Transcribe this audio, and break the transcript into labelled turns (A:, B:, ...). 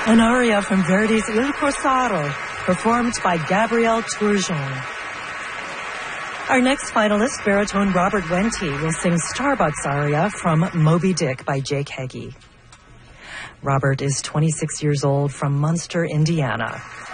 A: An aria from Verdi's Il Corsaro, performed by Gabrielle Turgeon. Our next finalist, baritone Robert Wente, will sing Starbucks aria from Moby Dick by Jake Heggie. Robert is 26 years old from Munster, Indiana.